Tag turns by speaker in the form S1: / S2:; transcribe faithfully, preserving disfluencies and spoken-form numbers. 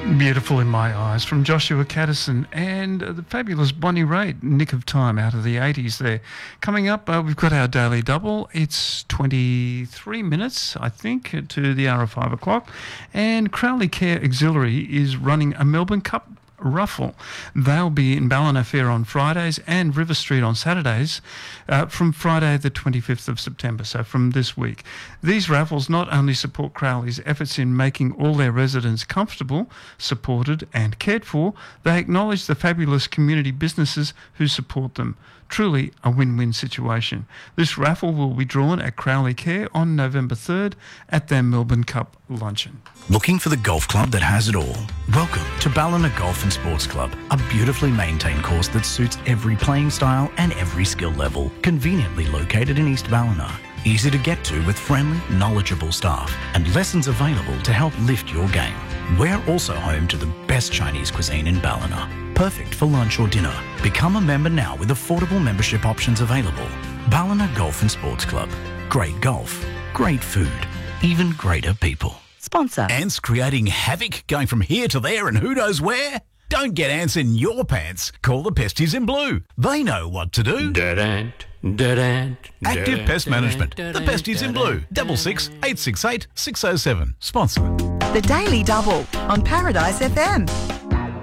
S1: Beautiful in My Eyes from Joshua Caddison and uh, the fabulous Bonnie Raitt, Nick of Time out of the eighties there. Coming up, uh, we've got our Daily Double. It's twenty-three minutes, I think, to the hour of five o'clock. And Crowley Care Auxiliary is running a Melbourne Cup raffle. They'll be in Ballina Fair on Fridays and River Street on Saturdays uh, from Friday the twenty-fifth of September, so from this week. These raffles not only support Crowley's efforts in making all their residents comfortable, supported and cared for, they acknowledge the fabulous community businesses who support them. Truly a win-win situation. This raffle will be drawn at Crowley Care on November third at their Melbourne Cup luncheon.
S2: Looking for the golf club that has it all? Welcome to Ballina Golf and Sports Club, a beautifully maintained course that suits every playing style and every skill level. Conveniently located in East Ballina. Easy to get to with friendly, knowledgeable staff and lessons available to help lift your game. We're also home to the best Chinese cuisine in Ballina. Perfect for lunch or dinner. Become a member now with affordable membership options available. Ballina Golf and Sports Club. Great golf, great food, even greater people.
S3: Sponsor.
S4: Ants creating havoc, going from here to there and who knows where? Don't get ants in your pants. Call the Pesties in Blue. They know what to do.
S5: Dead ant, dead ant.
S4: Active
S5: dead
S4: Pest
S5: ant,
S4: Management.
S5: dead
S4: The
S5: ant,
S4: Pesties in
S5: dead
S4: Blue.
S5: ant,
S4: Double six eight six eight six oh seven. Sponsor.
S3: The Daily Double on Paradise F M.